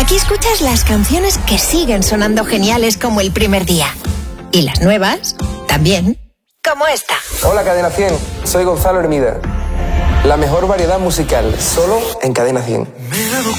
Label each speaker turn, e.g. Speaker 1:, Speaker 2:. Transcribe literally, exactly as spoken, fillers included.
Speaker 1: Aquí escuchas las canciones que siguen sonando geniales como el primer día. Y las nuevas, también, como esta.
Speaker 2: Hola Cadena cien, soy Gonzalo Hermida. La mejor variedad musical, solo en Cadena cien.